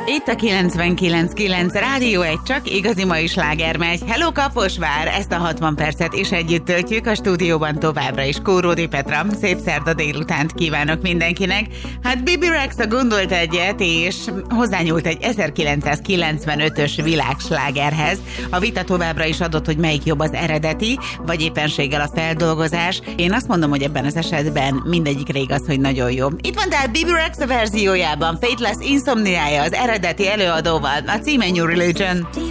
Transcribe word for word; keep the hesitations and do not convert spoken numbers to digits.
Itt a kilencvenkilenc kilenc Rádió egy csak igazi mai sláger megy. Hello Kaposvár! Ezt a hatvan percet is együtt töltjük, a stúdióban továbbra is Kóródi Petra. Szép szerda délutánt kívánok mindenkinek. Hát Bibi Rexha gondolt egyet, és hozzányúlt egy ezerkilencszázkilencvenötös világslágerhez. A vita továbbra is adott, hogy melyik jobb, az eredeti, vagy éppenséggel a feldolgozás. Én azt mondom, hogy ebben az esetben mindegyikre igaz, hogy nagyon jó. Itt van tehát Bibi Rexha verziójában Faithless Insomniája az eredeti előadóval, a címe New Religion.